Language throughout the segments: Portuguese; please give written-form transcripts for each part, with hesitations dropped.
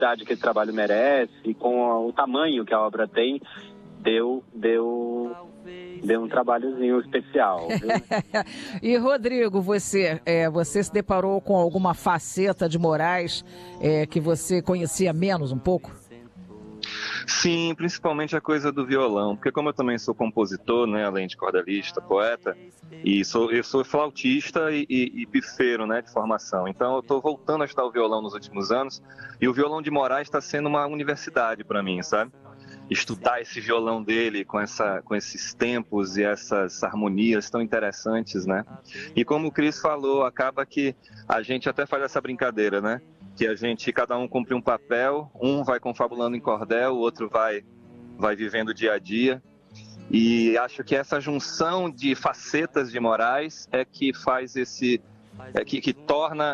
publicidade que esse trabalho merece, e com o tamanho que a obra tem, deu um trabalhozinho especial, viu? E Rodrigo, você se deparou com alguma faceta de Moraes que você conhecia menos um pouco? Sim, principalmente a coisa do violão, porque como eu também sou compositor, né, além de cordelista, poeta, e eu sou flautista e pifeiro, né, de formação. Então eu estou voltando a estudar o violão nos últimos anos, e o violão de Moraes está sendo uma universidade para mim, sabe? Estudar esse violão dele com esses tempos e essas harmonias tão interessantes, né? E como o Cris falou, acaba que a gente até faz essa brincadeira, né? Que cada um cumpre um papel, um vai confabulando em cordel, o outro vai vivendo o dia a dia. E acho que essa junção de facetas de Moraes é que faz que torna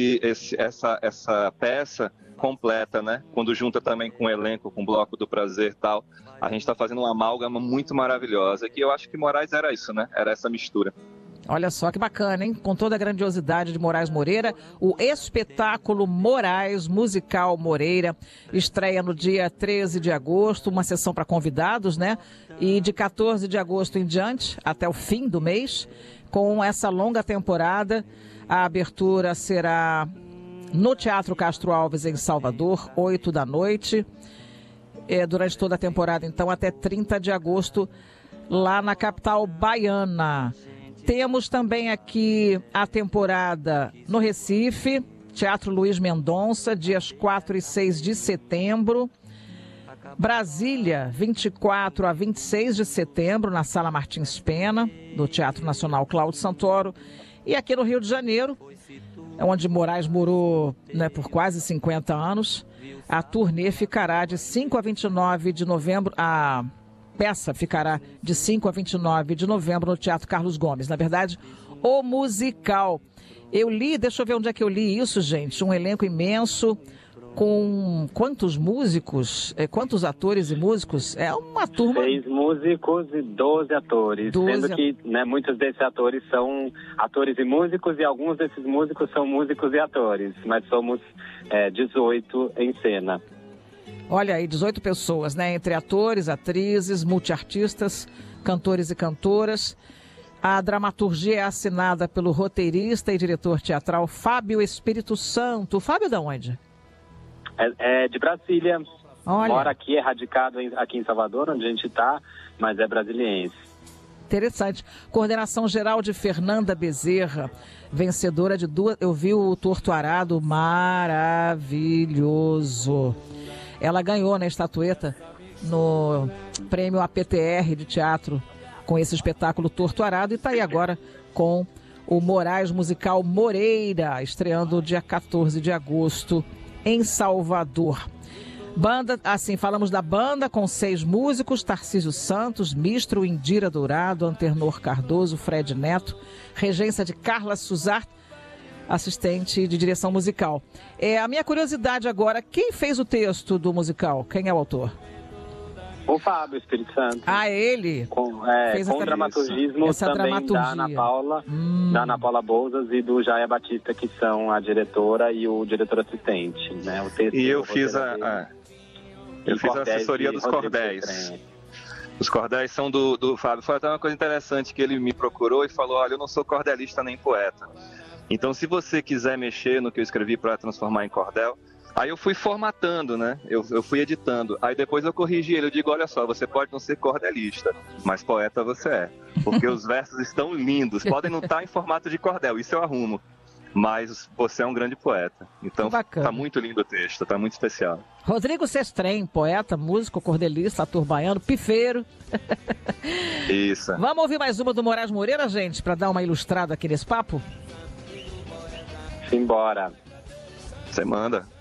essa peça completa, né? Quando junta também com o elenco, com o Bloco do Prazer e tal, a gente está fazendo uma amálgama muito maravilhosa, que eu acho que Moraes era isso, né? Era essa mistura. Olha só que bacana, hein? Com toda a grandiosidade de Moraes Moreira, o espetáculo Moraes Musical Moreira estreia no dia 13 de agosto, uma sessão para convidados, né? E de 14 de agosto em diante, até o fim do mês, com essa longa temporada, a abertura será no Teatro Castro Alves, em Salvador, 8 da noite. Durante toda a temporada, então, até 30 de agosto, lá na capital baiana. Temos também aqui a temporada no Recife, Teatro Luiz Mendonça, dias 4 e 6 de setembro. Brasília, 24 a 26 de setembro, na Sala Martins Pena, do Teatro Nacional Cláudio Santoro. E aqui no Rio de Janeiro, onde Moraes morou, né, por quase 50 anos, a turnê ficará de 5 a 29 de novembro, a peça ficará de 5 a 29 de novembro no Teatro Carlos Gomes. Na verdade, o musical. Eu li, deixa eu ver onde é que eu li isso, gente, um elenco imenso, com quantos músicos, quantos atores e músicos? É uma turma... 6 músicos e 12 atores, sendo que, né, muitos desses atores são atores e músicos, e alguns desses músicos são músicos e atores, mas somos 18 em cena. Olha aí, 18 pessoas, né? Entre atores, atrizes, multiartistas, cantores e cantoras. A dramaturgia é assinada pelo roteirista e diretor teatral Fábio Espírito Santo. O Fábio é de onde? É de Brasília. Olha. Mora aqui, é radicado aqui em Salvador, onde a gente está, mas é brasiliense. Interessante. Coordenação geral de Fernanda Bezerra, vencedora de 2... Eu vi o Torto Arado, maravilhoso. Ela ganhou na estatueta no prêmio APTR de teatro com esse espetáculo Torto Arado, e está aí agora com o Moraes Musical Moreira, estreando dia 14 de agosto em Salvador. Banda, assim, falamos da banda com 6 músicos: Tarcísio Santos, Mistro, Indira Dourado, Anternor Cardoso, Fred Neto, regência de Carla Suzart, assistente de direção musical. A minha curiosidade agora, quem fez o texto do musical? Quem é o autor? O Fábio Espírito Santo. Ele? Com dramaturgismo também da Ana Paula Bouzas e do Jaia Batista, que são a diretora e o diretor assistente, né? O texto, e eu fiz a assessoria dos cordéis. Os cordéis são do Fábio. Foi até uma coisa interessante que ele me procurou e falou: olha, eu não sou cordelista nem poeta. Então, se você quiser mexer no que eu escrevi para transformar em cordel... Aí eu fui formatando, né? Eu fui editando. Aí depois eu corrigi ele. Eu digo, olha só, você pode não ser cordelista, mas poeta você é. Porque os versos estão lindos. Podem não estar em formato de cordel, isso eu arrumo. Mas você é um grande poeta. Então tá muito lindo o texto, tá muito especial. Rodrigo Sestrem, poeta, músico, cordelista, ator baiano, pifeiro. Isso. Vamos ouvir mais uma do Moraes Moreira, gente, para dar uma ilustrada aqui nesse papo? Simbora. Você manda.